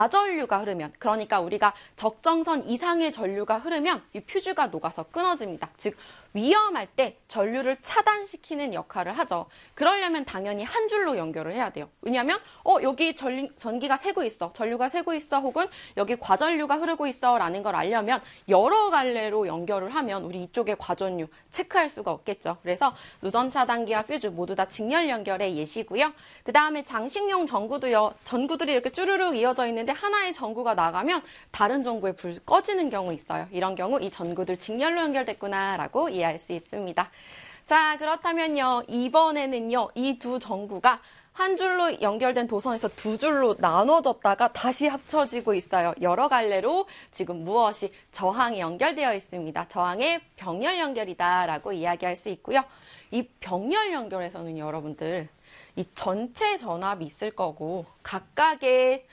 과전류가 흐르면, 그러니까 우리가 적정선 이상의 전류가 흐르면 이 퓨즈가 녹아서 끊어집니다. 즉 위험할 때 전류를 차단시키는 역할을 하죠. 그러려면 당연히 한 줄로 연결을 해야 돼요. 왜냐하면 여기 전기가 새고 있어, 전류가 새고 있어, 혹은 여기 과전류가 흐르고 있어 라는 걸 알려면 여러 갈래로 연결을 하면 우리 이쪽에 과전류 체크할 수가 없겠죠. 그래서 누전 차단기와 퓨즈 모두 다 직렬 연결의 예시고요. 그 다음에 장식용 전구도요. 전구들이 이렇게 쭈르륵 이어져 있는데 하나의 전구가 나가면 다른 전구에 불 꺼지는 경우 있어요. 이런 경우 이 전구들 직렬로 연결됐구나 라고 이해할 수 있습니다. 자, 그렇다면요, 이번에는요, 이 두 전구가 한 줄로 연결된 도선에서 두 줄로 나눠졌다가 다시 합쳐지고 있어요. 여러 갈래로 지금 무엇이 저항이 연결되어 있습니다. 저항의 병렬 연결이다 라고 이야기할 수 있고요. 이 병렬 연결에서는 여러분들 이 전체 전압이 있을 거고 각각의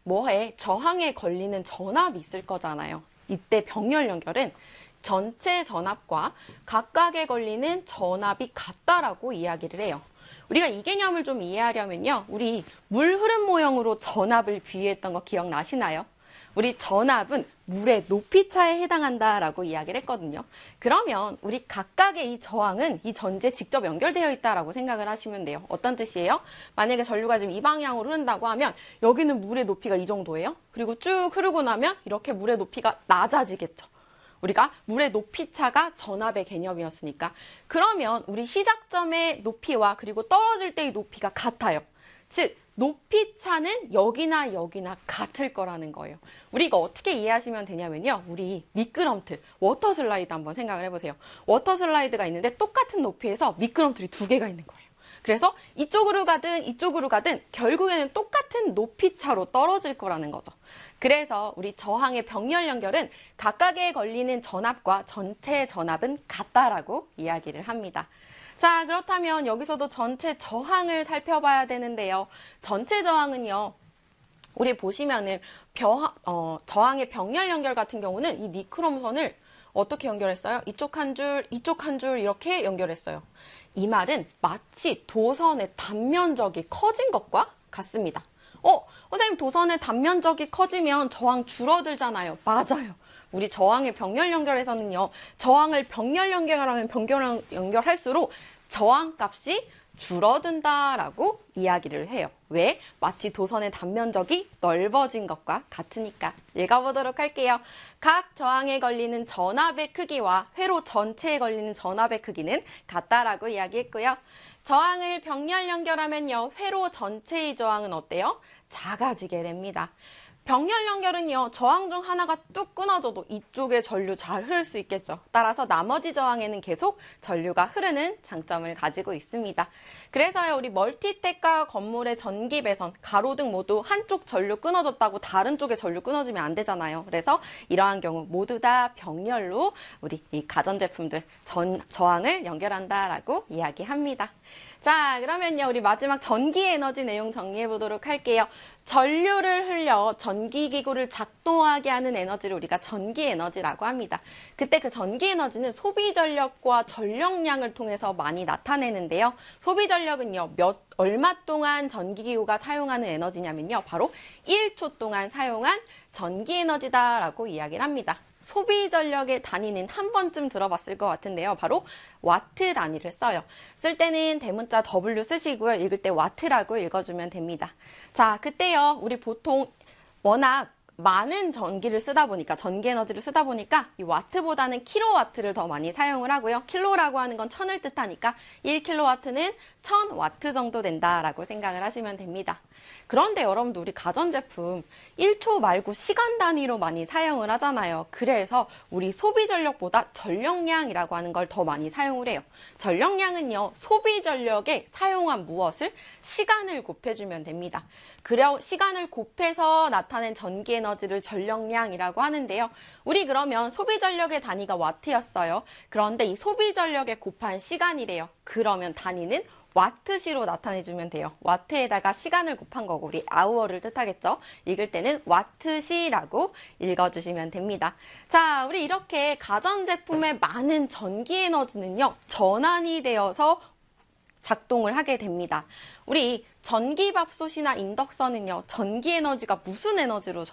저항에 걸리는 전압이 있을 거잖아요. 이때 병렬 연결은 전체 전압과 각각에 걸리는 전압이 같다라고 이야기를 해요. 우리가 이 개념을 좀 이해하려면요, 우리 물 흐름 모형으로 전압을 비유했던 거 기억나시나요? 우리 전압은 물의 높이차에 해당한다라고 이야기를 했거든요. 그러면 우리 각각의 이 저항은 이 전지에 직접 연결되어 있다라고 생각을 하시면 돼요. 어떤 뜻이에요? 만약에 전류가 지금 이 방향으로 흐른다고 하면 여기는 물의 높이가 이 정도예요. 그리고 쭉 흐르고 나면 이렇게 물의 높이가 낮아지겠죠. 우리가 물의 높이차가 전압의 개념이었으니까. 그러면 우리 시작점의 높이와 그리고 떨어질 때의 높이가 같아요. 즉 높이차는 여기나 여기나 같을 거라는 거예요. 우리 이거 어떻게 이해하시면 되냐면요, 우리 미끄럼틀, 워터 슬라이드 한번 생각을 해보세요. 워터 슬라이드가 있는데 똑같은 높이에서 미끄럼틀이 두 개가 있는 거예요. 그래서 이쪽으로 가든 이쪽으로 가든 결국에는 똑같은 높이차로 떨어질 거라는 거죠. 그래서 우리 저항의 병렬 연결은 각각에 걸리는 전압과 전체 전압은 같다라고 이야기를 합니다. 자, 그렇다면 여기서도 전체 저항을 살펴봐야 되는데요. 전체 저항은요, 우리 보시면은 저항의 병렬 연결 같은 경우는 이 니크롬선을 어떻게 연결했어요? 이쪽 한 줄, 이쪽 한 줄 이렇게 연결했어요. 이 말은 마치 도선의 단면적이 커진 것과 같습니다. 선생님, 도선의 단면적이 커지면 저항 줄어들잖아요. 맞아요. 우리 저항의 병렬 연결에서는요, 저항을 병렬 연결하면 병렬 연결할수록 저항 값이 줄어든다라고 이야기를 해요. 왜? 마치 도선의 단면적이 넓어진 것과 같으니까. 읽어보도록 할게요. 각 저항에 걸리는 전압의 크기와 회로 전체에 걸리는 전압의 크기는 같다라고 이야기했고요. 저항을 병렬 연결하면요, 회로 전체의 저항은 어때요? 작아지게 됩니다. 병렬 연결은요, 저항 중 하나가 뚝 끊어져도 이쪽에 전류 잘 흐를 수 있겠죠. 따라서 나머지 저항에는 계속 전류가 흐르는 장점을 가지고 있습니다. 그래서요, 우리 멀티탭과 건물의 전기 배선, 가로등 모두 한쪽 전류 끊어졌다고 다른 쪽에 전류 끊어지면 안 되잖아요. 그래서 이러한 경우 모두 다 병렬로 우리 이 가전제품들 저항을 연결한다라고 이야기합니다. 자, 그러면요, 우리 마지막 전기 에너지 내용 정리해 보도록 할게요. 전류를 흘려 전기기구를 작동하게 하는 에너지를 우리가 전기 에너지라고 합니다. 그때 그 전기 에너지는 소비 전력과 전력량을 통해서 많이 나타내는데요. 소비 전력은요, 얼마 동안 전기기구가 사용하는 에너지냐면요, 바로 1초 동안 사용한 전기 에너지다라고 이야기를 합니다. 소비 전력의 단위는 한 번쯤 들어봤을 것 같은데요. 바로 와트 단위를 써요. 쓸 때는 대문자 W 쓰시고요. 읽을 때 와트라고 읽어주면 됩니다. 자, 그때요, 우리 보통 워낙 많은 전기를 쓰다 보니까, 전기 에너지를 쓰다 보니까 이 와트보다는 킬로와트를 더 많이 사용을 하고요. 킬로라고 하는 건 천을 뜻하니까 1킬로와트는 1000와트 정도 된다라고 생각을 하시면 됩니다. 그런데 여러분들, 우리 가전제품 1초 말고 시간 단위로 많이 사용을 하잖아요. 그래서 우리 소비 전력보다 전력량이라고 하는 걸 더 많이 사용을 해요. 전력량은요, 소비 전력에 사용한 무엇을? 시간을 곱해주면 됩니다. 시간을 곱해서 나타낸 전기 에너지를 전력량이라고 하는데요. 우리 그러면 소비 전력의 단위가 와트였어요. 그런데 이 소비 전력에 곱한 시간이래요. 그러면 단위는 와트시로 나타내주면 돼요. 와트에다가 시간을 곱한 거고, 우리 아우어를 뜻하겠죠? 읽을 때는 와트시라고 읽어주시면 됩니다. 자, 우리 이렇게 가전제품의 많은 전기 에너지는요, 전환이 되어서 작동을 하게 됩니다. 우리 전기밥솥이나 인덕션은요, 전기 에너지가 무슨 에너지로